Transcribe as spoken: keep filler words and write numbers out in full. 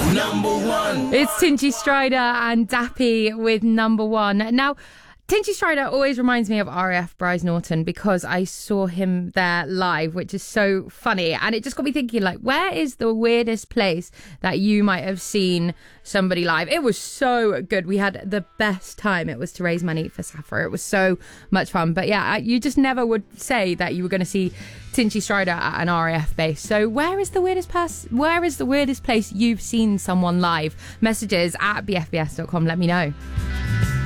Number one. It's Tinchy Stryder and Dappy with Number One. Now, Tinchy Stryder always reminds me of R A F Bryce Norton because I saw him there live, which is so funny. And it just got me thinking, like, where is the weirdest place that you might have seen somebody live? It was so good. We had the best time. It was to raise money for Sapphire. It was so much fun. But yeah, you just never would say that you were going to see Tinchy Stryder at an R A F base. So where is the weirdest pers- where is the weirdest place you've seen someone live? Messages at b f b s dot com. Let me know.